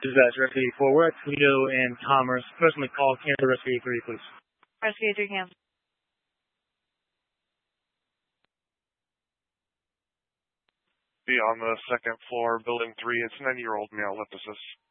Dispatch Rescue 4, we're at Toledo and Commerce. Personally call cancel Rescue 3, please. Rescue 3 cancel. Be on the second floor, building 3. It's 90-year-old male. Left assist.